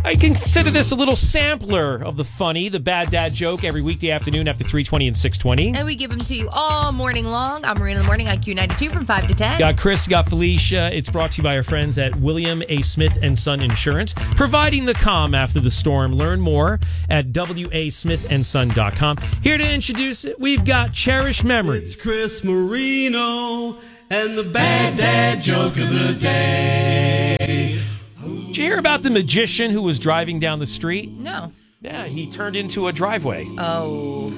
I can consider this a little sampler of the funny, the bad dad joke every weekday afternoon after 3:20 and 6:20. And we give them to you all morning long. I'm Marina in the Morning on Q92 from 5 to 10. Got Chris, got Felicia. It's brought to you by our friends at William A. Smith & Son Insurance, providing the calm after the storm. Learn more at wasmithandson.com. Here to introduce it, we've got Cherished Memories. It's Chris Marino and the bad dad joke of the day. Did you hear about the magician who was driving down the street? No. Yeah, he turned into a driveway. Oh.